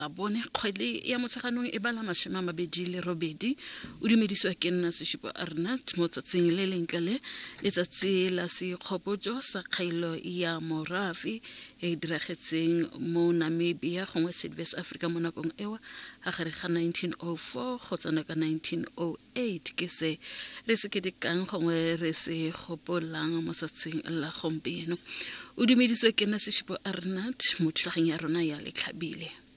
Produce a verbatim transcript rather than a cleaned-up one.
la bone kgwele ya motsaganong e bala mashome a mabedi le robedi o dumediswa ke nna Seshipo Arnat mo tsatsing le lenkele letsatsi la sekgopotso sa kgailo ya morafi e diragetseng mo Namibia gongwe South Africa mo nakong ewa a gare ga nineteen oh four go tsana ka nineteen oh eight ke se re se ke dikang gongwe re se gopolang mo tsatsing la gompieno o dumediswa ke nna Seshipo Arnat mo thulaganya rona ya letlhabile.